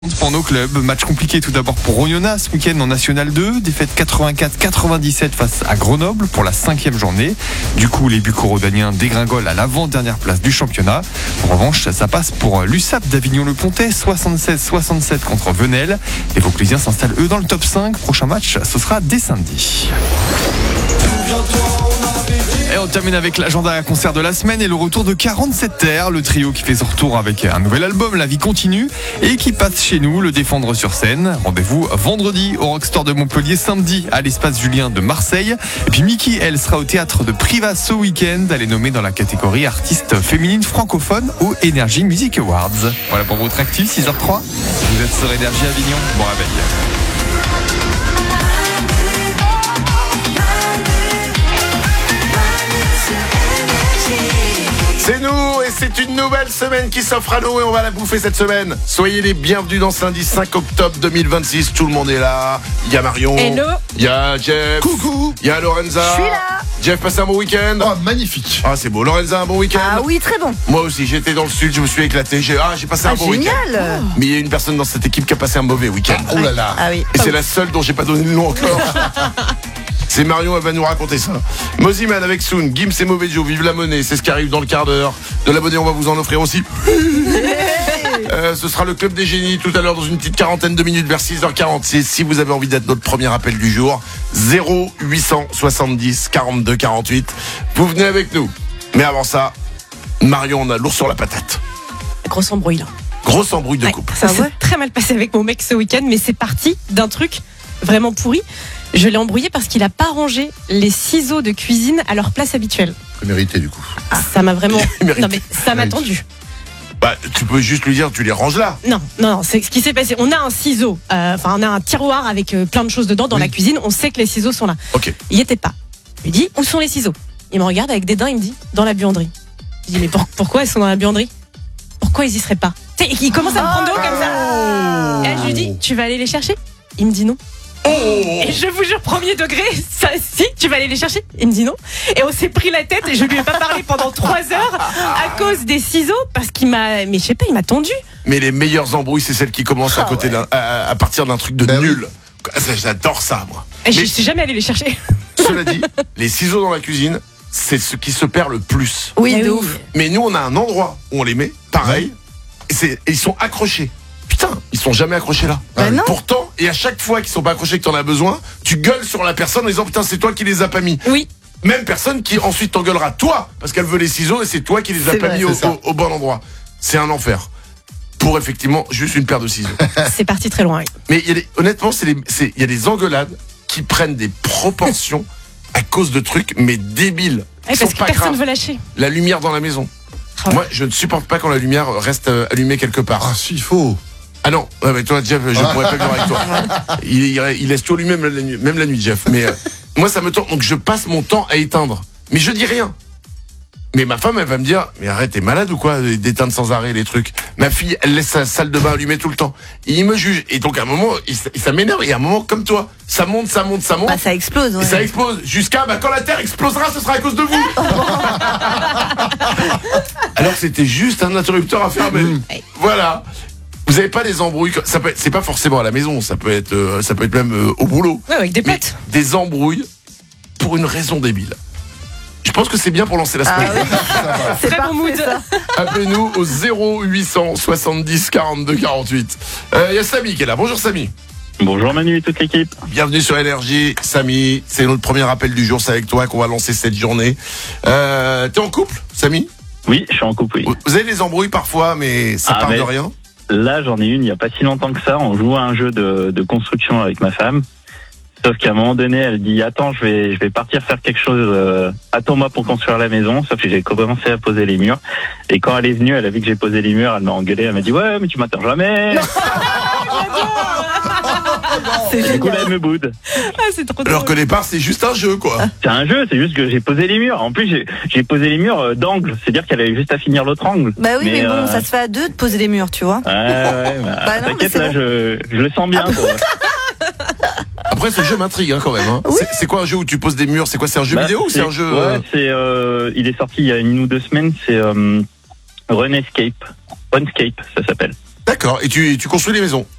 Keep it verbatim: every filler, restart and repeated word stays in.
Pour nos clubs, match compliqué tout d'abord pour Oyonnax ce week-end en National deux, défaite quatre-vingt-quatre quatre-vingt-dix-sept face à Grenoble pour la cinquième journée. Du coup, les Bucco-Rodaniens dégringolent à l'avant-dernière place du championnat. En revanche, ça passe pour l'U S A P d'Avignon-le-Pontet, soixante-seize soixante-sept contre Venelle. Les Vauclésiens s'installent eux dans le top cinq. Prochain match, ce sera dès samedi. Et on termine avec l'agenda concert de la semaine et le retour de quarante-sept terres, le trio qui fait son retour avec un nouvel album, La Vie Continue, et qui passe chez nous le défendre sur scène. Rendez-vous vendredi au Rockstore de Montpellier, samedi à l'Espace Julien de Marseille. Et puis Miki, elle sera au théâtre de Privas ce week-end. Elle est nommée dans la catégorie artiste féminine francophone au Energy Music Awards. Voilà pour votre actif, six heures trois. Vous êtes sur Énergie Avignon. Bon réveil. C'est nous et c'est une nouvelle semaine qui s'offre à nous et on va la bouffer cette semaine. Soyez les bienvenus dans ce lundi cinq octobre deux mille vingt-six. Tout le monde est là. Il y a Marion. Hello. Il y a Jeff. Coucou. Il y a Lorenza. Je suis là. Jeff, passez un bon week-end. Oh, magnifique. Ah, c'est beau. Lorenza, un bon week-end. Ah oui, très bon. Moi aussi, j'étais dans le sud, je me suis éclaté. J'ai, ah, j'ai passé un Ah, bon week-end. génial. Mais il y a une personne dans cette équipe qui a passé un mauvais week-end. Oh là là. Ah oui. Et c'est la seule dont j'ai pas donné le nom encore. C'est Marion, elle va nous raconter ça. Moziman avec Soon, Gims et Mauvais Joe, vive la monnaie, c'est ce qui arrive dans le quart d'heure. De la monnaie, on va vous en offrir aussi. euh, ce sera le Club des Génies tout à l'heure dans une petite quarantaine de minutes vers six heures quarante-six. Si vous avez envie d'être notre premier appel du jour, zéro huit cent soixante-dix quarante-deux quarante-huit. Vous venez avec nous. Mais avant ça, Marion, on a lourd sur la patate. Grosse embrouille là. Grosse embrouille de Ouais, couple. ça Ah s'est ouais très mal passé avec mon mec ce week-end, mais c'est parti d'un truc vraiment pourri. Je l'ai embrouillé parce qu'il a pas rangé les ciseaux de cuisine à leur place habituelle. C'est mérité du coup. Ça m'a vraiment. Il mérite. Non mais ça m'a tendu. Bah, tu peux juste lui dire, tu les ranges là. Non, non, non. C'est ce qui s'est passé. On a un ciseau, euh, enfin on a un tiroir avec euh, plein de choses dedans dans Oui. la cuisine. On sait que les ciseaux sont là. Ok. Il y était pas. Je lui dis où sont les ciseaux. Il me regarde avec dédain. Il me dit dans la buanderie. Je dis mais pour- pourquoi ils sont dans la buanderie? Pourquoi ils y seraient pas? Tu sais, il commence à me prendre de haut comme ça. Et là, je lui dis tu vas aller les chercher? Il me dit non. Et je vous jure, premier degré, ça, si, tu vas aller les chercher? Il me dit non. Et on s'est pris la tête et je lui ai pas parlé pendant trois heures à cause des ciseaux parce qu'il m'a, mais je sais pas, il m'a tendu. Mais les meilleures embrouilles, c'est celles qui commencent à Ah côté ouais. d'un, à, à partir d'un truc de Ben oui. nul. Ça, J'adore ça, moi. Et je Mais suis jamais allé les chercher. cela dit, les ciseaux dans la cuisine, c'est ce qui se perd le plus. Oui, Mais de oui. ouf. Mais nous, on a un endroit où on les met, pareil, et, c'est, et ils sont accrochés. Putain, ils sont jamais accrochés là. Bah non. Pourtant, et à chaque fois qu'ils sont pas accrochés que t'en as besoin, tu gueules sur la personne en disant putain, c'est toi qui les as pas mis. Oui. Même personne qui ensuite t'engueulera toi parce qu'elle veut les ciseaux et c'est toi qui les as C'est pas vrai, mis au, c'est ça. au- au bon endroit. C'est un enfer. Pour effectivement juste une paire de ciseaux. C'est parti très loin. Oui. Mais il y a des- honnêtement, c'est les- c'est- il y a des engueulades qui prennent des proportions à cause de trucs mais débiles. Ouais, Qui sont parce que pas personne graves. veut lâcher. La lumière dans la maison. Ah. Moi, je ne supporte pas quand la lumière reste euh, allumée quelque part. Ah, si, il faut. Ah non, ouais, mais toi, Jeff, je ne pourrais pas vivre avec toi. Il, il, il laisse tout allumé même la nuit, même la nuit, Jeff. Mais euh, moi, ça me tente. Donc, je passe mon temps à éteindre. Mais je dis rien. Mais ma femme, elle va me dire, mais arrête, t'es malade ou quoi d'éteindre sans arrêt les trucs. Ma fille, elle laisse sa salle de bain allumée tout le temps. Et il me juge. Et donc, à un moment, il, ça m'énerve. Et à un moment, comme toi, ça monte, ça monte, ça monte. Bah, ça explose. Et Ouais. ça explose jusqu'à bah, quand la Terre explosera, ce sera à cause de vous. Alors que c'était juste un interrupteur à fermer. Voilà. Vous avez pas des embrouilles comme- ça peut être, c'est pas forcément à la maison, ça peut être, euh, ça peut être même euh, au boulot. Ouais, avec des Mais potes. des embrouilles pour une raison débile. Je pense que c'est bien pour lancer la Ah semaine. oui. C'est Très bon parfait, mood. ça. Appelez-nous au zéro huit cent soixante-dix quarante-deux quarante-huit. Il y a Samy qui est là. Bonjour Samy. Bonjour Manu et toute l'équipe. Bienvenue sur Énergie. Samy, c'est notre premier appel du jour. C'est avec toi qu'on va lancer cette journée. Euh, T'es en couple, Samy? Oui, je suis en couple, oui. Vous avez des embrouilles parfois, mais ça Ah, part mais- de rien. Là, j'en ai une il n'y a pas si longtemps que ça. On joue à un jeu de, de construction avec ma femme. Sauf qu'à un moment donné, elle dit attends, je vais, je vais partir faire quelque chose. Euh, attends-moi pour construire la maison. Sauf que j'ai commencé à poser les murs. Et quand elle est venue, elle a vu que j'ai posé les murs. Elle m'a engueulé. Elle m'a dit ouais, mais tu m'attends jamais. C'est Et du coup, là, génial. elle me boude. Ah, c'est trop Alors drôle. qu'au départ, c'est juste un jeu, quoi. C'est un jeu. C'est juste que j'ai posé les murs. En plus, j'ai, j'ai posé les murs euh, d'angle. C'est-à-dire qu'elle avait juste à finir l'autre angle. Bah oui, mais, bon, euh, ça se fait à deux de poser des murs, tu vois. Ouais, ouais, bah, Bah non, mais t'inquiète, c'est là, bon. je, je le sens bien. quoi. Après, ce jeu m'intrigue hein, quand même. Hein. Oui. C'est, c'est quoi un jeu où tu poses des murs? C'est quoi? C'est un jeu Bah, vidéo ou c'est un jeu Ouais, euh, c'est euh, il est sorti il y a une ou deux semaines. C'est euh, Runescape. Runescape, ça s'appelle. D'accord. Et tu, tu construis les maisons.